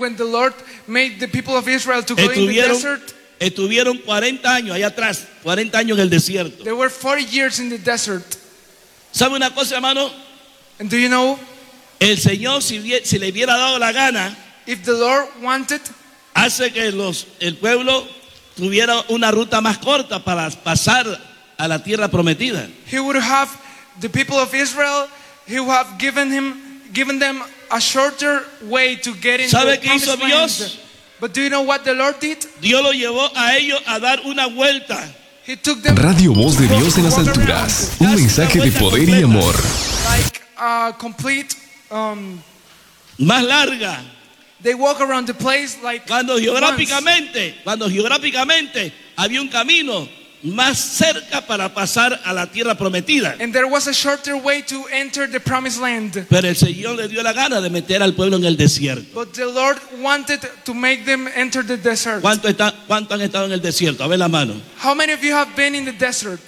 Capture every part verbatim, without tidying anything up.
when the Lord made the people of Israel to go in the desert? Estuvieron cuarenta años allá atrás, cuarenta años en el desierto. They were forty years in the desert. ¿Sabe una cosa, hermano? And do you know? El Señor, si, si le hubiera dado la gana, if the Lord wanted, hace que los, el pueblo tuviera una ruta más corta para pasar a la tierra prometida. He would have the people of Israel, he would have given him, given them a shorter way to get into ¿Sabe the qué hizo promised Dios? land. But do you know what the Lord did? Dios lo llevó a ellos a dar una vuelta. He took them Radio Voz de Dios en las alturas. Un mensaje de poder y amor. Like a complete, um, más larga. They walk around the place like cuando geográficamente, once. cuando geográficamente había un camino más cerca para pasar a la tierra prometida. And there was a shorter way to enter the promised land. Pero el Señor le dio la gana de meter al pueblo en el desierto. But the Lord wanted to make them enter the desert. ¿Cuánto está, cuánto han estado en el desierto? A ver la mano. How many of you have been in the desert?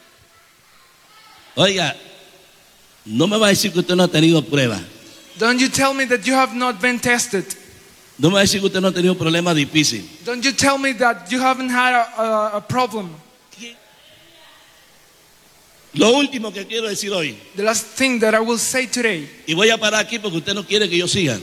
Oiga, no me va a decir que usted no ha tenido pruebas. Don't you tell me that you have not been tested. No me va a decir que usted no ha tenido problemas difíciles. Don't you tell me that you haven't had a, a, a problem. Lo último que quiero decir hoy. The last thing that I will say today. Y voy a parar aquí porque usted no quiere que yo siga.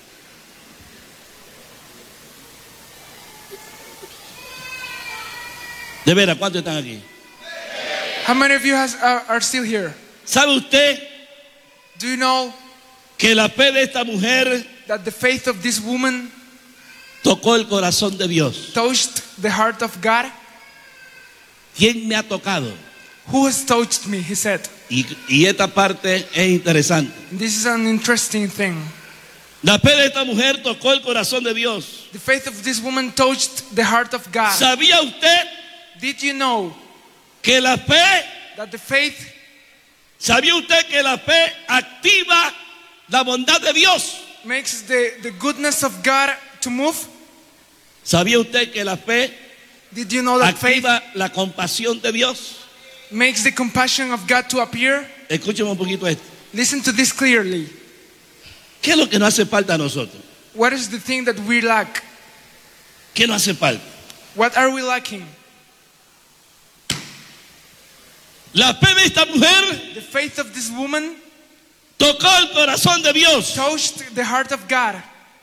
De veras, ¿cuántos están aquí? How many of you has, are, are still here? ¿Sabe usted? Do you know que la fe de esta mujer that the faith of this woman tocó el corazón de Dios? Touched the heart of God. ¿Quién me ha tocado? Who has touched me? He said. Y, y esta parte es interesante. This is an interesting thing. La fe de esta mujer tocó el corazón de Dios. The faith of this woman touched the heart of God. ¿Sabía usted? Did you know que la fe? That the faith. ¿Sabía usted que la fe activa la bondad de Dios? Makes the, the goodness of God to move? ¿Sabía usted que la fe Did you know that activa faith la compasión de Dios? Makes the compassion of God to appear? Escúcheme un poquito esto. Listen to this clearly. ¿Qué es lo que nos hace falta a nosotros? What is the thing that we lack? ¿Qué nos hace falta? What are we lacking? La fe de esta mujer, the faith of this woman, tocó el corazón de Dios. Touched the heart of God.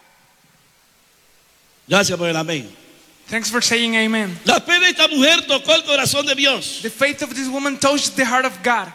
Gracias por el amén. Thanks for saying amen. La fe de esta mujer tocó el corazón de Dios. The faith of this woman touched the heart of God.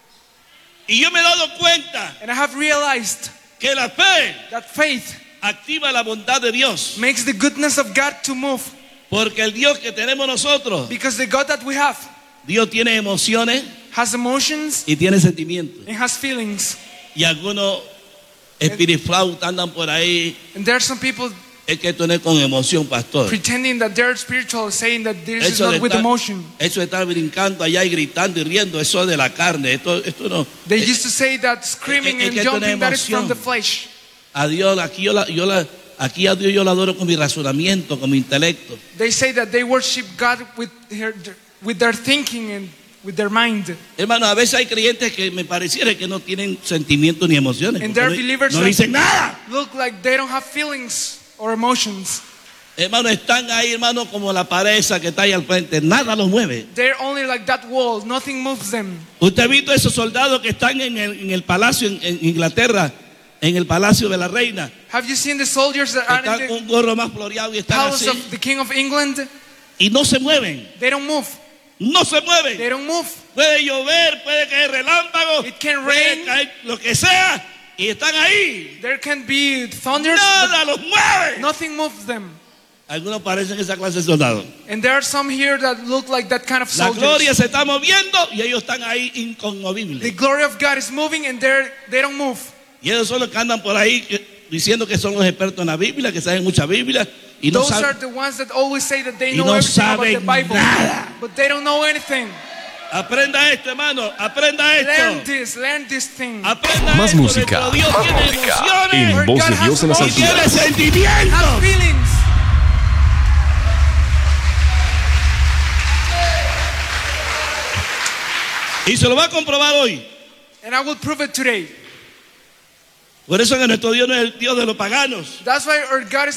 Y yo me he dado cuenta and I have realized que la fe that faith activa la bondad de Dios. Makes the goodness of God to move. Porque el Dios que tenemos nosotros, because the God that we have, Dios tiene emociones, has emotions, y tiene sentimientos. And has feelings. Y algunos espirituales andan por ahí. And there are some people es que esto no es con emoción, pastor. Pretending that they're spiritual, saying that this eso is not with estar, emotion. Eso de estar brincando allá y gritando y riendo, eso es de la carne. Esto, esto no. They used to say that screaming es, es, and es jumping, that is from the flesh. A Dios, aquí yo la, yo la, aquí a Dios yo la adoro con mi razonamiento, con mi intelecto. They say that they worship God with their, with their thinking and with their mind. Hermano, a veces hay creyentes que me pareciera que no tienen sentimientos ni emociones. And there are no, believers no dicen nada. Look like they don't have feelings or emotions. Hermano, están ahí, hermano, como la pared esa que está ahí al frente. Nada los mueve. They're only like that wall. Nothing moves them. ¿Usted ha visto esos soldados que están en el, en el palacio en, en Inglaterra? En el palacio de la reina. Have you seen the soldiers that are están in the un gorro más floreado y están palace así. of the King of England? Y no se mueven. They don't move. No se mueven. They don't move. Puede llover, puede caer relámpagos. It can puede rain. caer lo que sea. Y están ahí. There can be thunders. Nada los mueve. Nothing moves them. Algunos parecen esa clase de soldados. And there are some here that look like that kind of La soldiers. gloria se está moviendo y ellos están ahí inconmovibles. The glory of God is moving and they they don't move. Y ellos son los que andan por ahí diciendo que son los expertos en la Biblia, que saben mucha Biblia y no Those saben, are the ones that always say that they y know no everything about the saben Bible, nada. but they don't know anything. Aprenda esto, hermano, aprenda Learn esto. this, learn this thing. Aprenda Más esto. música, Nuestro Dios más tiene música. emociones. En Voz de Dios en las Y tiene alturas. sentimientos. Have feelings. Y se lo va a comprobar hoy. And I will prove it today. Por eso que nuestro Dios no es el Dios de los paganos. That's why our God is